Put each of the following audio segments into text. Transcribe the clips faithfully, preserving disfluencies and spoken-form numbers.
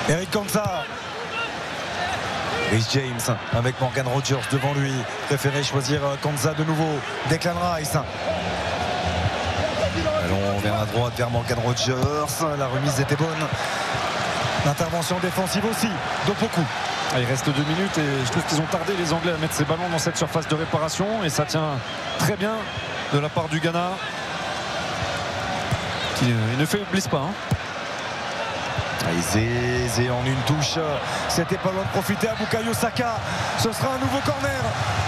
Eric Kansa. Rhys James avec Morgan Rogers devant lui. Préféré choisir Kansa de nouveau. Declan Rice. Allons vers la droite, vers Morgan Rogers. La remise était bonne. L'intervention défensive aussi de beaucoup. Il reste deux minutes et je trouve qu'ils ont tardé les Anglais à mettre ces ballons dans cette surface de réparation. Et ça tient très bien de la part du Ghana, qui ne faiblissent pas. Hein. Zé en une touche. C'était pas loin de profiter à Bukayo Saka. Ce sera un nouveau corner.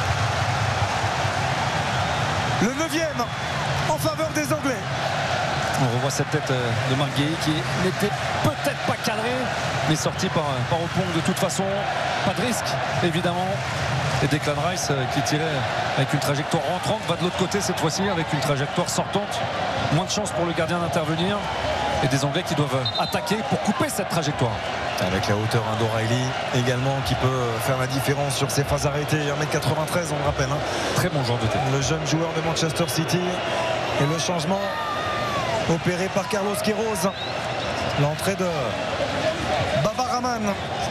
Le neuvième en faveur des Anglais. On revoit cette tête de Marc Guéhi qui n'était peut-être pas cadrée, mais sorti par, par Opong de toute façon. Pas de risque, évidemment. Et Declan Rice qui tirait avec une trajectoire rentrante va de l'autre côté cette fois-ci avec une trajectoire sortante. Moins de chance pour le gardien d'intervenir. Et des Anglais qui doivent attaquer pour couper cette trajectoire. Avec la hauteur d'O'Reilly également qui peut faire la différence sur ces phases arrêtées. un mètre quatre-vingt-treize, on le rappelle. Hein. Très bon joueur de tête. Le jeune joueur de Manchester City. Et le changement opéré par Carlos Queiroz. L'entrée de Baba Rahman.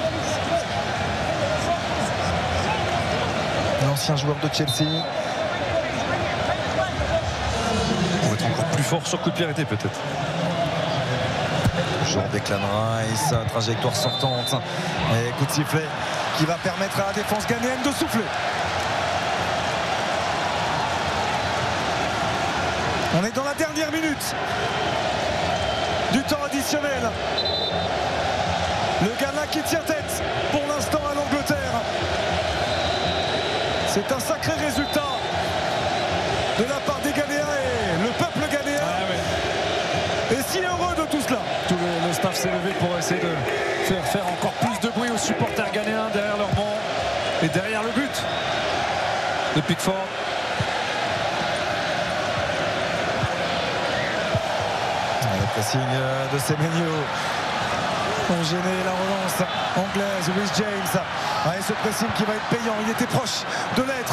L'ancien joueur de Chelsea. Pour être encore plus fort sur coup de pied arrêté peut-être. Toujours Declan Rice, trajectoire sortante. Et coup de sifflet qui va permettre à la défense ghanéenne de souffler. On est dans la dernière minute du temps additionnel. Le Ghana qui tient tête pour l'instant à l'Angleterre. C'est un sacré résultat de la part des Ghanéens et le peuple ghanéen ah, ouais. est si heureux de tout cela. Tout le, le staff s'est levé pour essayer de faire faire encore plus de bruit aux supporters ghanéens derrière leur banc et derrière le but de Pickford. Le pressing de Semenyo. Ont gêné la relance anglaise. Rhys James. Ah, et ce pressing qui va être payant. Il était proche de l'être.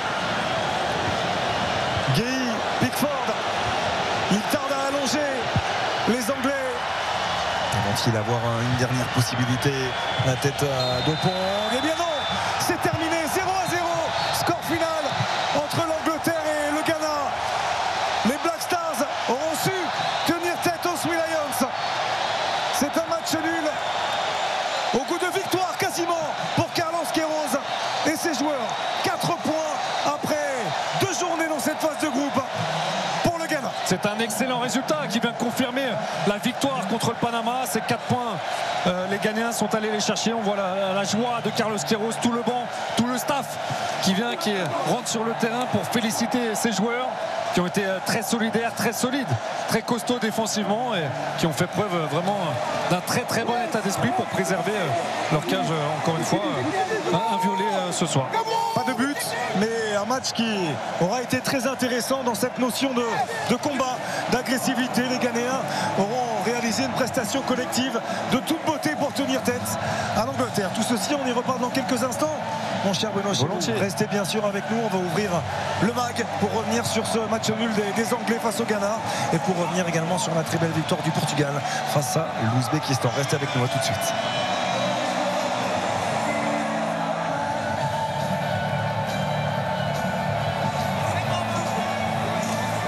Guéhi, Pickford. Il tarde à allonger les Anglais. Vont-ils avoir une dernière possibilité? La tête d'Opong. Eh bien non, c'est terminé. zéro à zéro. Score final entre l'Angleterre et le Ghana. Les Black Stars auront su tenir tête aux Three Lions. C'est un match nul au goût de victoire quasiment pour Carlos Queiroz et ses joueurs. quatre points après deux journées dans cette phase de groupe pour le Ghana. C'est un excellent résultat qui vient confirmer la victoire contre le Panama. Ces quatre points, euh, les Ghanéens sont allés les chercher. On voit la, la joie de Carlos Queiroz, tout le banc, tout le staff qui vient, qui rentre sur le terrain pour féliciter ses joueurs qui ont été très solidaires, très solides, très costauds défensivement et qui ont fait preuve vraiment d'un très très bon état d'esprit pour préserver leur cage encore une fois inviolée ce soir. Pas de but, mais un match qui aura été très intéressant dans cette notion de, de combat, d'agressivité. Les Ghanéens auront réalisé une prestation collective de toute beauté pour tenir tête à l'Angleterre. Tout ceci, on y reparle dans quelques instants. Mon cher Benoît Chibou, restez bien sûr avec nous. On va ouvrir le mag pour revenir sur ce match nul des, des Anglais face au Ghana et pour revenir également sur la très belle victoire du Portugal face à l'Ouzbékistan. Restez avec nous, à tout de suite.